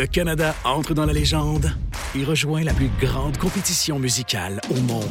Le Canada entre dans la légende et rejoint la plus grande compétition musicale au monde.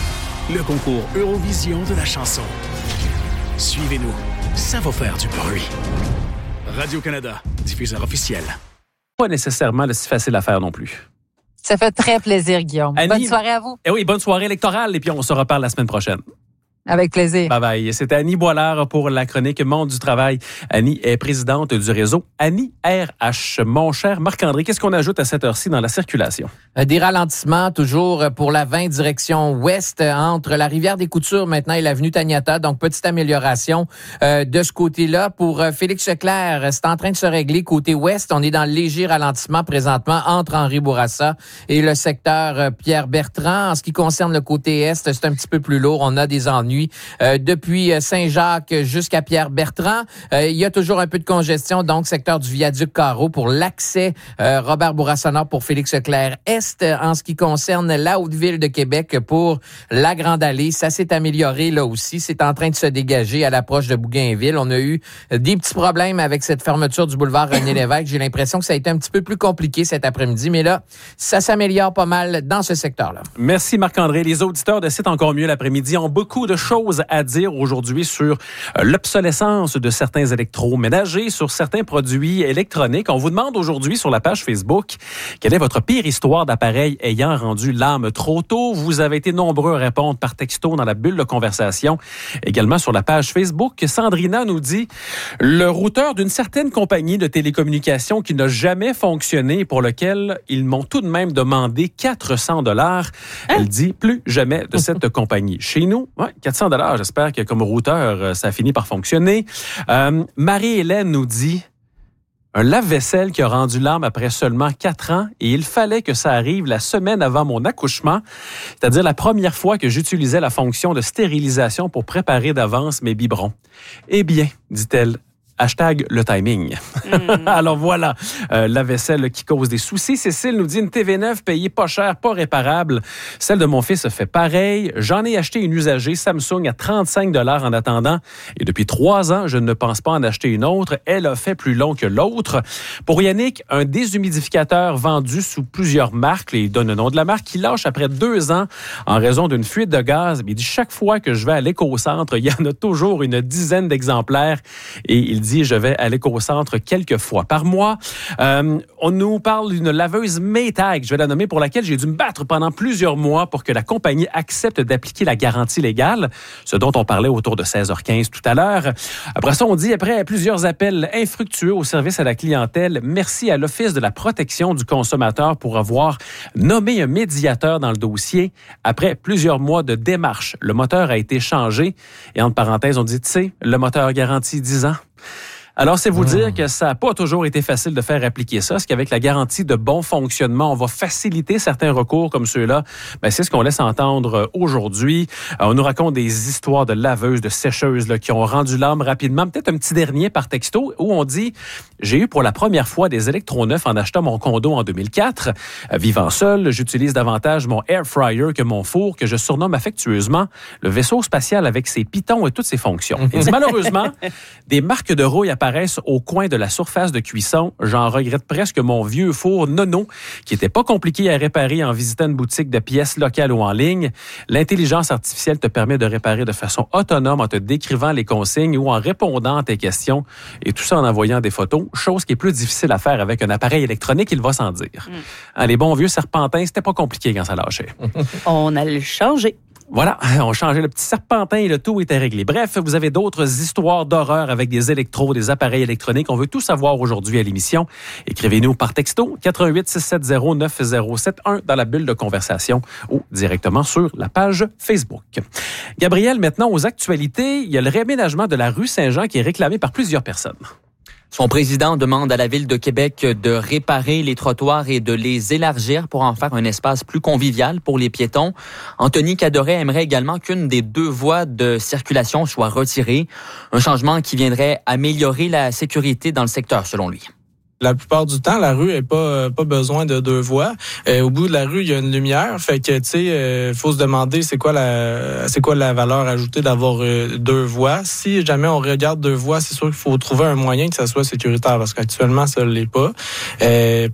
Le concours Eurovision de la chanson. Suivez-nous, ça va faire du bruit. Radio-Canada, diffuseur officiel. Pas nécessairement si facile à faire non plus. Ça fait très plaisir, Guillaume. Annie, bonne soirée à vous. Eh oui, bonne soirée électorale et puis on se reparle la semaine prochaine. Avec plaisir. Bye bye. C'était Annie Boilard pour la chronique Monde du travail. Annie est présidente du réseau Annie RH. Mon cher Marc-André, qu'est-ce qu'on ajoute à cette heure-ci dans la circulation? Des ralentissements toujours pour la 20 direction ouest entre la rivière des Coutures maintenant et l'avenue Taniata. Donc, petite amélioration de ce côté-là. Pour Félix Leclerc, c'est en train de se régler côté ouest. On est dans le léger ralentissement présentement entre Henri Bourassa et le secteur Pierre-Bertrand. En ce qui concerne le côté est, c'est un petit peu plus lourd. On a des ennuis. Depuis Saint-Jacques jusqu'à Pierre-Bertrand. Il y a toujours un peu de congestion, donc secteur du viaduc Carreau pour l'accès Robert Bourassa-Nord pour Félix Leclerc-Est. En ce qui concerne la Haute-Ville de Québec pour la Grande Allée, ça s'est amélioré là aussi. C'est en train de se dégager à l'approche de Bougainville. On a eu des petits problèmes avec cette fermeture du boulevard René-Lévesque. J'ai l'impression que ça a été un petit peu plus compliqué cet après-midi, mais là, ça s'améliore pas mal dans ce secteur-là. Merci Marc-André. Les auditeurs de Site Encore Mieux l'après-midi ont beaucoup de choses à dire aujourd'hui sur l'obsolescence de certains électroménagers, sur certains produits électroniques. On vous demande aujourd'hui sur la page Facebook quelle est votre pire histoire d'appareil ayant rendu l'âme trop tôt. Vous avez été nombreux à répondre par texto dans la bulle de conversation. Également sur la page Facebook, Sandrina nous dit le routeur d'une certaine compagnie de télécommunications qui n'a jamais fonctionné et pour lequel ils m'ont tout de même demandé 400 $. Elle dit plus jamais de cette compagnie. Chez nous, 400 $. J'espère que comme routeur, ça a fini par fonctionner. Marie-Hélène nous dit un lave-vaisselle qui a rendu l'âme après seulement 4 ans et il fallait que ça arrive la semaine avant mon accouchement, c'est-à-dire la première fois que j'utilisais la fonction de stérilisation pour préparer d'avance mes biberons. Eh bien, dit-elle, #le timing. Alors voilà, la vaisselle qui cause des soucis. Cécile nous dit une TV9 payée pas cher, pas réparable. Celle de mon fils fait pareil. J'en ai acheté une usagée Samsung à 35 $ en attendant. Et depuis 3 ans, je ne pense pas en acheter une autre. Elle a fait plus long que l'autre. Pour Yannick, un déshumidificateur vendu sous plusieurs marques, il donne le nom de la marque, qui lâche après 2 ans en raison d'une fuite de gaz. Il dit chaque fois que je vais à l'éco-centre, il y en a toujours une dizaine d'exemplaires. Et il dit je vais à l'éco-centre quelques fois par mois. On nous parle d'une laveuse Maytag, je vais la nommer, pour laquelle j'ai dû me battre pendant plusieurs mois pour que la compagnie accepte d'appliquer la garantie légale, ce dont on parlait autour de 16h15 tout à l'heure. Après ça, on dit, après plusieurs appels infructueux au service à la clientèle, merci à l'Office de la protection du consommateur pour avoir nommé un médiateur dans le dossier. Après plusieurs mois de démarche, le moteur a été changé. Et entre parenthèses, on dit, tu sais, le moteur garantit 10 ans. Alors, c'est vous dire que ça n'a pas toujours été facile de faire appliquer ça. Parce qu'avec la garantie de bon fonctionnement, on va faciliter certains recours comme ceux-là. Ben, c'est ce qu'on laisse entendre aujourd'hui. On nous raconte des histoires de laveuses, de sécheuses là, qui ont rendu l'âme rapidement. Peut-être un petit dernier par texto où on dit « J'ai eu pour la première fois des électroneufs en achetant mon condo en 2004. Vivant seul, j'utilise davantage mon air fryer que mon four, que je surnomme affectueusement le vaisseau spatial avec ses pitons et toutes ses fonctions. » Et malheureusement, des marques de rouille apparaissent au coin de la surface de cuisson. J'en regrette presque mon vieux four Nono, qui était pas compliqué à réparer en visitant une boutique de pièces locales ou en ligne. L'intelligence artificielle te permet de réparer de façon autonome en te décrivant les consignes ou en répondant à tes questions. Et tout ça en envoyant des photos, chose qui est plus difficile à faire avec un appareil électronique, il va sans dire. Les bons vieux serpentins, c'était pas compliqué quand ça lâchait. On allait le changer. Voilà, on changeait le petit serpentin et le tout était réglé. Bref, vous avez d'autres histoires d'horreur avec des électros, des appareils électroniques. On veut tout savoir aujourd'hui à l'émission. Écrivez-nous par texto 88 670 9071 dans la bulle de conversation ou directement sur la page Facebook. Gabriel, maintenant aux actualités, il y a le réaménagement de la rue Saint-Jean qui est réclamé par plusieurs personnes. Son président demande à la Ville de Québec de réparer les trottoirs et de les élargir pour en faire un espace plus convivial pour les piétons. Anthony Cadoret aimerait également qu'une des 2 voies de circulation soit retirée. Un changement qui viendrait améliorer la sécurité dans le secteur, selon lui. La plupart du temps, la rue n'a pas besoin de 2 voies. Au bout de la rue, il y a une lumière. Fait que, tu sais, faut se demander c'est quoi la valeur ajoutée d'avoir 2 voies. Si jamais on regarde 2 voies, c'est sûr qu'il faut trouver un moyen que ça soit sécuritaire parce qu'actuellement, ça ne l'est pas.